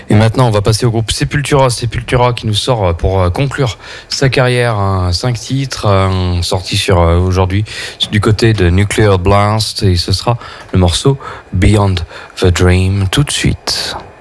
Et maintenant, on va passer au groupe Sepultura. Sepultura qui nous sort pour conclure sa carrière, 5 titres sortis sur aujourd'hui du côté de Nuclear Blast, et ce sera le morceau Beyond the Dream tout de suite.